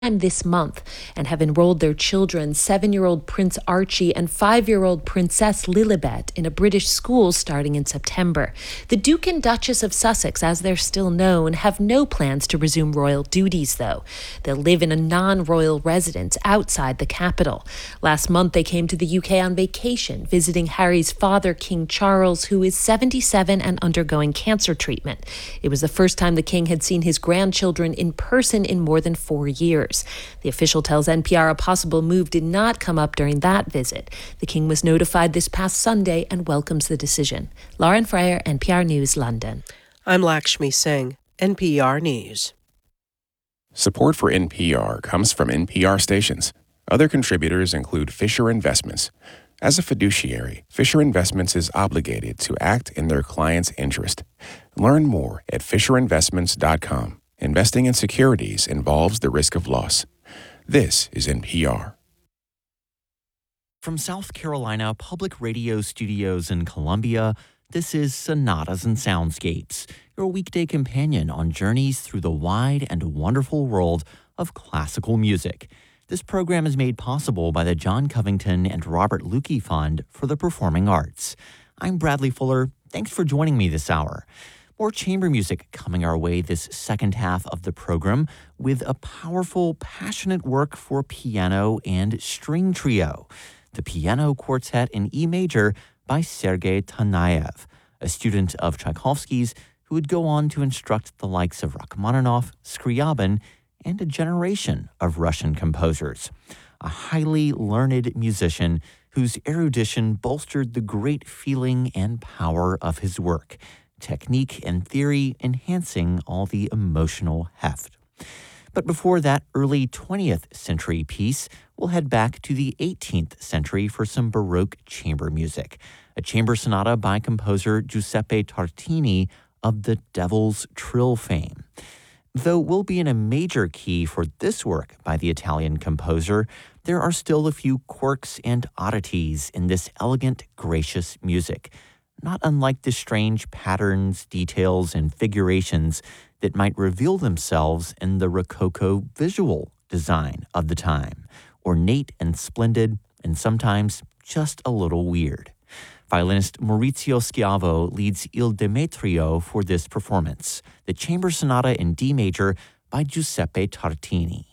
this month and have enrolled their children, 7-year-old Prince Archie and 5-year-old Princess Lilibet, in a British school starting in September. The Duke and Duchess of Sussex, as they're still known, have no plans to resume royal duties, though. They'll live in a non-royal residence outside the capital. Last month, they came to the UK on vacation, visiting Harry's father, King Charles, who is 77 and undergoing cancer treatment. It was the first time the king had seen his grandchildren in person in more than 4 years. The official tells NPR a possible move did not come up during that visit. The king was notified this past Sunday and welcomes the decision. Lauren Freyer, NPR News, London. I'm Lakshmi Singh, NPR News. Support for NPR comes from NPR stations. Other contributors include Fisher Investments. As a fiduciary, Fisher Investments is obligated to act in their client's interest. Learn more at FisherInvestments.com. Investing in securities involves the risk of loss. This is NPR. From South Carolina Public Radio Studios in Columbia, this is Sonatas and Soundscapes, your weekday companion on journeys through the wide and wonderful world of classical music. This program is made possible by the John Covington and Robert Lukey Fund for the Performing Arts. I'm Bradley Fuller. Thanks for joining me this hour. More chamber music coming our way this second half of the program with a powerful, passionate work for piano and string trio, the Piano Quartet in E major by Sergei Tanaev, a student of Tchaikovsky's who would go on to instruct the likes of Rachmaninoff, Scriabin, and a generation of Russian composers. A highly learned musician whose erudition bolstered the great feeling and power of his work, technique and theory enhancing all the emotional heft. But before that early 20th century piece, we'll head back to the 18th century for some Baroque chamber music, a chamber sonata by composer Giuseppe Tartini of the Devil's Trill fame. Though we'll be in a major key for this work by the Italian composer, there are still a few quirks and oddities in this elegant, gracious music, not unlike the strange patterns, details, and figurations that might reveal themselves in the Rococo visual design of the time, ornate and splendid, and sometimes just a little weird. Violinist Maurizio Schiavo leads Il Demetrio for this performance, the chamber sonata in D major by Giuseppe Tartini.